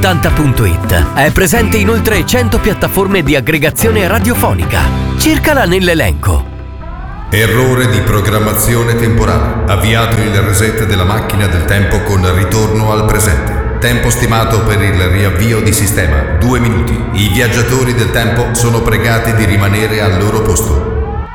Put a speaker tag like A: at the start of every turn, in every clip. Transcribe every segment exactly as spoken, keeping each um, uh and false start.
A: ottanta punto it è presente in oltre cento piattaforme di aggregazione radiofonica. Cercala nell'elenco.
B: Errore di programmazione temporale. Avviato il reset della macchina del tempo con ritorno al presente. Tempo stimato per il riavvio di sistema due minuti. I viaggiatori del tempo sono pregati di rimanere al loro posto.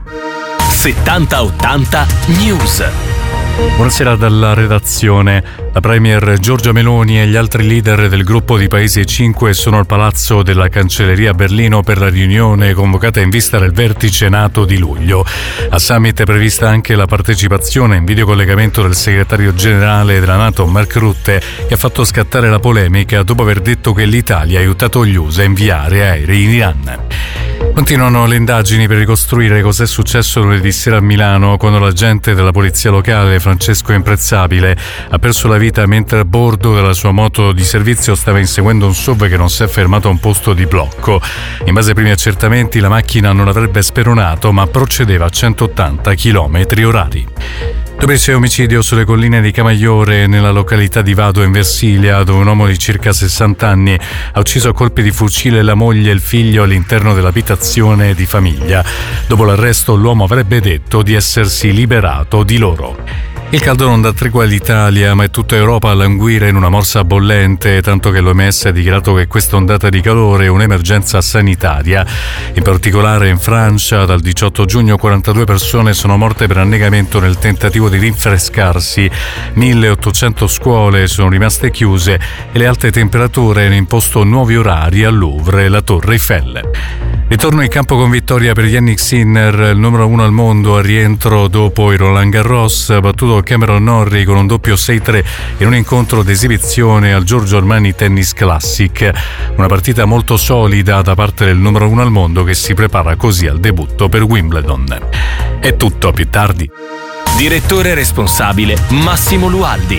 A: settanta ottanta News.
C: Buonasera dalla redazione. La premier Giorgia Meloni e gli altri leader del gruppo di Paesi E cinque sono al palazzo della Cancelleria a Berlino per la riunione convocata in vista del vertice NATO di luglio. Al summit è prevista anche la partecipazione in videocollegamento del segretario generale della NATO Mark Rutte, che ha fatto scattare la polemica dopo aver detto che l'Italia ha aiutato gli U S A a inviare aerei in Iran. Continuano le indagini per ricostruire cosa è successo lunedì sera a Milano, quando l'agente della polizia locale Francesco Imprezzabile ha perso la vita mentre a bordo della sua moto di servizio stava inseguendo un S U V che non si è fermato a un posto di blocco. In base ai primi accertamenti la macchina non avrebbe speronato, ma procedeva a centottanta chilometri orari. Dopo omicidio sulle colline di Camaiore, nella località di Vado in Versilia, dove un uomo di circa sessanta anni ha ucciso a colpi di fucile la moglie e il figlio all'interno dell'abitazione di famiglia. Dopo l'arresto l'uomo avrebbe detto di essersi liberato di loro. Il caldo non dà tregua all'Italia, ma è tutta Europa a languire in una morsa bollente, tanto che l'O M S ha dichiarato che questa ondata di calore è un'emergenza sanitaria. In particolare in Francia, dal diciotto giugno, quarantadue persone sono morte per annegamento nel tentativo di rinfrescarsi, milleottocento scuole sono rimaste chiuse e le alte temperature hanno imposto nuovi orari al Louvre e la Torre Eiffel. Ritorno in campo con vittoria per Jannik Sinner, il numero uno al mondo, al rientro dopo il Roland Garros, battuto Cameron Norrie con un doppio sei tre in un incontro d'esibizione al Giorgio Armani Tennis Classic. Una partita molto solida da parte del numero uno al mondo, che si prepara così al debutto per Wimbledon. È tutto, a più tardi.
A: Direttore responsabile Massimo Lualdi.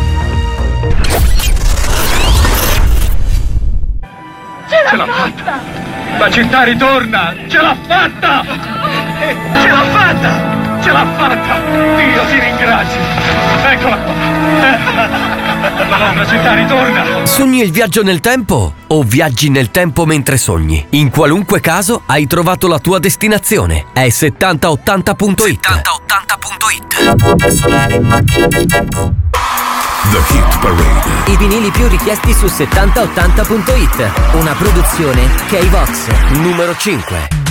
D: Ce l'ha fatta! La città ritorna! Ce l'ha fatta! Ce l'ha fatta! Ce l'ha fatta! Dio ti ringrazi! Eccola qua! La nostra città ritorna!
A: Sogni il viaggio nel tempo o viaggi nel tempo mentre sogni? In qualunque caso hai trovato la tua destinazione. È settanta ottanta punto it. settanta ottanta punto it.
B: The Hit Parade.
E: I vinili più richiesti su settanta ottanta punto it. Una produzione K-Vox.
A: Numero cinque.